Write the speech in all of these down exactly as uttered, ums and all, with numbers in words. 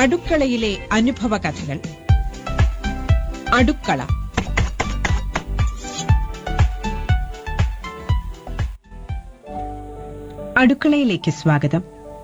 അടുക്കളയിലെ അനുഭവ കഥകൾ. അടുക്കള. അടുക്കളയിലേക്ക് സ്വാഗതം.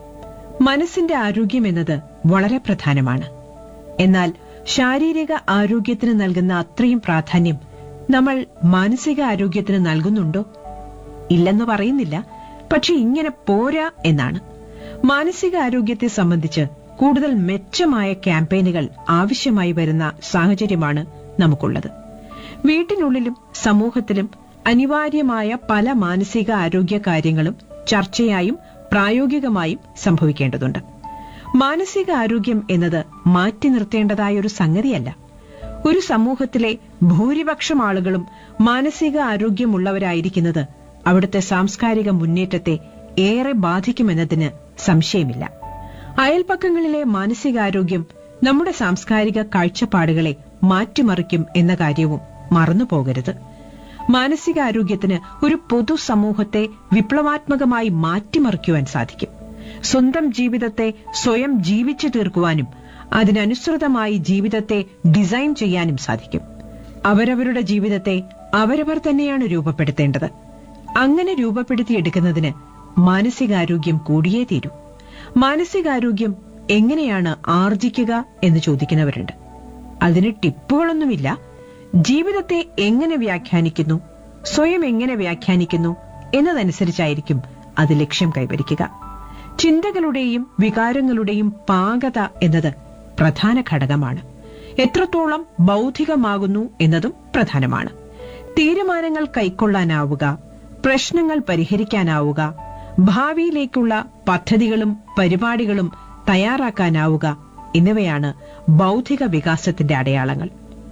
മനസ്സിന്റെ ആരോഗ്യം എന്നത് വളരെ പ്രധാനമാണ്. എന്നാൽ ശാരീരിക ആരോഗ്യത്തിന് നൽകുന്ന അത്രയും പ്രാധാന്യം നമ്മൾ മാനസിക ആരോഗ്യത്തിന് നൽകുന്നുണ്ടോ? ഇല്ലെന്ന് പറയുന്നില്ല, പക്ഷെ ഇങ്ങനെ പോരാ എന്നാണ്. മാനസിക ആരോഗ്യത്തെ സംബന്ധിച്ച് കൂടുതൽ മെച്ചമായ ക്യാമ്പയിനുകൾ ആവശ്യമായി വരുന്ന സാഹചര്യമാണ് നമുക്കുള്ളത്. വീട്ടിനുള്ളിലും സമൂഹത്തിലും അനിവാര്യമായ പല മാനസിക ആരോഗ്യ കാര്യങ്ങളും ചർച്ചയായും പ്രായോഗികമായും സംഭവിക്കേണ്ടതുണ്ട്. മാനസിക ആരോഗ്യം എന്നത് മാറ്റി നിർത്തേണ്ടതായ ഒരു സംഗതിയല്ല. ഒരു സമൂഹത്തിലെ ഭൂരിപക്ഷം ആളുകളും മാനസിക ആരോഗ്യമുള്ളവരായിരിക്കുന്നത് അവിടുത്തെ സാംസ്കാരിക മുന്നേറ്റത്തെ ഏറെ ബാധിക്കുമെന്നതിന് സംശയമില്ല. അയൽപക്കങ്ങളിലെ മാനസികാരോഗ്യം നമ്മുടെ സാംസ്കാരിക കാഴ്ചപ്പാടുകളെ മാറ്റിമറിക്കും എന്ന കാര്യവും മറന്നുപോകരുത്. മാനസികാരോഗ്യത്തിന് ഒരു പൊതുസമൂഹത്തെ വിപ്ലവാത്മകമായി മാറ്റിമറിക്കുവാൻ സാധിക്കും. സ്വന്തം ജീവിതത്തെ സ്വയം ജീവിച്ചു തീർക്കുവാനും അതിനനുസൃതമായി ജീവിതത്തെ ഡിസൈൻ ചെയ്യാനും സാധിക്കും. അവരവരുടെ ജീവിതത്തെ അവരവർ തന്നെയാണ് രൂപപ്പെടുത്തേണ്ടത്. അങ്ങനെ രൂപപ്പെടുത്തിയെടുക്കുന്നതിന് മാനസികാരോഗ്യം കൂടിയേ തീരൂ. മാനസികാരോഗ്യം എങ്ങനെയാണ് ആർജിക്കുക എന്ന് ചോദിക്കുന്നവരുണ്ട്. അതിന് ടിപ്പുകളൊന്നുമില്ല. ജീവിതത്തെ എങ്ങനെ വ്യാഖ്യാനിക്കുന്നു, സ്വയം എങ്ങനെ വ്യാഖ്യാനിക്കുന്നു എന്നതനുസരിച്ചായിരിക്കും അത് ലക്ഷ്യം കൈവരിക്കുക. ചിന്തകളുടെയും വികാരങ്ങളുടെയും പാകത എന്നത് പ്രധാന ഘടകമാണ്. എത്രത്തോളം ബൗദ്ധികമാകുന്നു എന്നതും പ്രധാനമാണ്. തീരുമാനങ്ങൾ കൈക്കൊള്ളാനാവുക, പ്രശ്നങ്ങൾ പരിഹരിക്കാനാവുക, ഭാവിയിലേക്കുള്ള പദ്ധതികളും പരിപാടികളും തയ്യാറാക്കാനാവുക എന്നിവയാണ് ബൗദ്ധിക വികാസത്തിന്റെ അടയാളങ്ങൾ.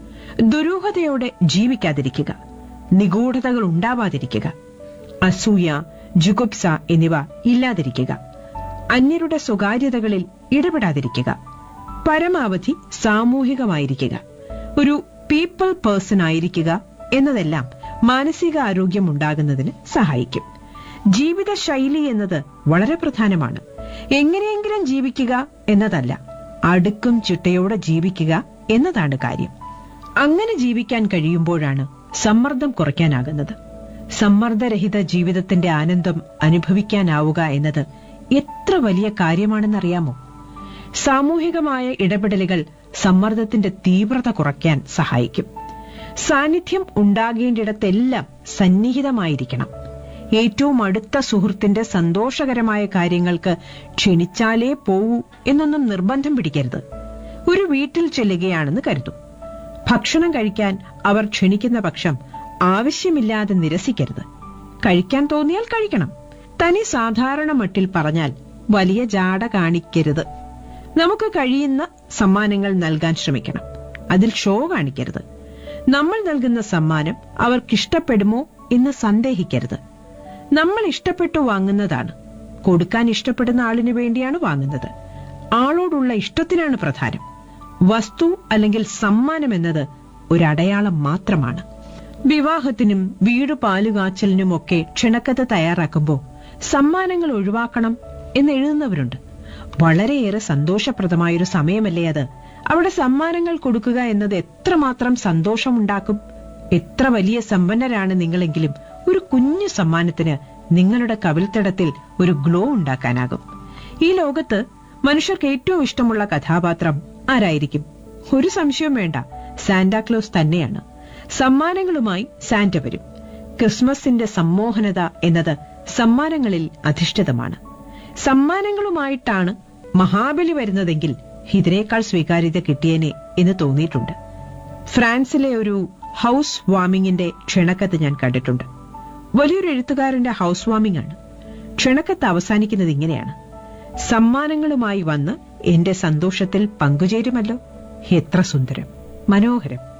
ദുരൂഹതയോടെ ജീവിക്കാതിരിക്കുക, നിഗൂഢതകൾ ഉണ്ടാവാതിരിക്കുക, അസൂയ, ജുഗുപ്സ എന്നിവ ഇല്ലാതിരിക്കുക, അന്യരുടെ സ്വകാര്യതകളിൽ ഇടപെടാതിരിക്കുക, പരമാവധി സാമൂഹികമായിരിക്കുക, ഒരു പീപ്പിൾ പേഴ്സൺ ആയിരിക്കുക എന്നതെല്ലാം മാനസിക ആരോഗ്യം ഉണ്ടാകുന്നതിന് സഹായിക്കും. ജീവിതശൈലി എന്നത് വളരെ പ്രധാനമാണ്. എങ്ങനെയെങ്കിലും ജീവിക്കുക എന്നതല്ല, അടുക്കും ചിട്ടയോടെ ജീവിക്കുക എന്നതാണ് കാര്യം. അങ്ങനെ ജീവിക്കാൻ കഴിയുമ്പോഴാണ് സമ്മർദ്ദം കുറയ്ക്കാനാകുന്നത്. സമ്മർദ്ദരഹിത ജീവിതത്തിന്റെ ആനന്ദം അനുഭവിക്കാനാവുക എന്നത് എത്ര വലിയ കാര്യമാണെന്നറിയാമോ? സാമൂഹികമായ ഇടപെടലുകൾ സമ്മർദ്ദത്തിന്റെ തീവ്രത കുറയ്ക്കാൻ സഹായിക്കും. സാന്നിധ്യം ഉണ്ടാകേണ്ടിടത്തെല്ലാം സന്നിഹിതമായിരിക്കണം. ഏറ്റവും അടുത്ത സുഹൃത്തിന്റെ സന്തോഷകരമായ കാര്യങ്ങൾക്ക് ക്ഷണിച്ചാലേ പോവൂ എന്നൊന്നും നിർബന്ധം പിടിക്കരുത്. ഒരു വീട്ടിൽ ചെല്ലുകയാണെന്ന് കരുതൂ. ഭക്ഷണം കഴിക്കാൻ അവർ ക്ഷണിക്കുന്ന പക്ഷം ആവശ്യമില്ലാതെ നിരസിക്കരുത്. കഴിക്കാൻ തോന്നിയാൽ കഴിക്കണം. തനി സാധാരണ മട്ടിൽ പറഞ്ഞാൽ വലിയ ജാട കാണിക്കരുത്. നമുക്ക് കഴിയുന്ന സമ്മാനങ്ങൾ നൽകാൻ ശ്രമിക്കണം. അതിൽ ഷോ കാണിക്കരുത്. നമ്മൾ നൽകുന്ന സമ്മാനം അവർക്കിഷ്ടപ്പെടുമോ എന്ന് സന്ദേഹിക്കരുത്. നമ്മൾ ഇഷ്ടപ്പെട്ടു വാങ്ങുന്നതാണ്. കൊടുക്കാൻ ഇഷ്ടപ്പെടുന്ന ആളിനു വേണ്ടിയാണ് വാങ്ങുന്നത്. ആളോടുള്ള ഇഷ്ടത്തിനാണ് പ്രധാനം. വസ്തു അല്ലെങ്കിൽ സമ്മാനം എന്നത് ഒരടയാളം മാത്രമാണ്. വിവാഹത്തിനും വീട് പാലുകാച്ചലിനുമൊക്കെ ക്ഷണക്കത്ത് തയ്യാറാക്കുമ്പോൾ സമ്മാനങ്ങൾ ഒഴിവാക്കണം എന്ന് എഴുതുന്നവരുണ്ട്. വളരെയേറെ സന്തോഷപ്രദമായൊരു സമയമല്ലേ അത്? അവിടെ സമ്മാനങ്ങൾ കൊടുക്കുക എന്നത് എത്രമാത്രം സന്തോഷമുണ്ടാക്കും. എത്ര വലിയ സമ്പന്നരാണ് നിങ്ങളെങ്കിലും ഒരു കുഞ്ഞു സമ്മാനത്തിന് നിങ്ങളുടെ കവിൾത്തടത്തിൽ ഒരു ഗ്ലോ ഉണ്ടാക്കാനാകും. ഈ ലോകത്ത് മനുഷ്യർക്ക് ഏറ്റവും ഇഷ്ടമുള്ള കഥാപാത്രം ആരായിരിക്കും? ഒരു സംശയവും വേണ്ട, സാന്റാക്ലോസ് തന്നെയാണ്. സമ്മാനങ്ങളുമായി സാന്റ വരും. ക്രിസ്മസിന്റെ സമ്മോഹനത എന്നത് സമ്മാനങ്ങളിൽ അധിഷ്ഠിതമാണ്. സമ്മാനങ്ങളുമായിട്ടാണ് മഹാബലി വരുന്നതെങ്കിൽ ഇതിനേക്കാൾ സ്വീകാര്യത കിട്ടിയേനെ എന്ന് തോന്നിയിട്ടുണ്ട്. ഫ്രാൻസിലെ ഒരു ഹൗസ് വാമിങ്ങിന്റെ ക്ഷണക്കത്ത് ഞാൻ കണ്ടിട്ടുണ്ട്. വലിയൊരു എഴുത്തുകാരന്റെ ഹൗസ് വാമിംഗ് ആണ്. ക്ഷണക്കത്ത് അവസാനിക്കുന്നത് ഇങ്ങനെയാണ്: സമ്മാനങ്ങളുമായി വന്ന് എന്റെ സന്തോഷത്തിൽ പങ്കുചേരുമല്ലോ. എത്ര സുന്ദരം, മനോഹരം.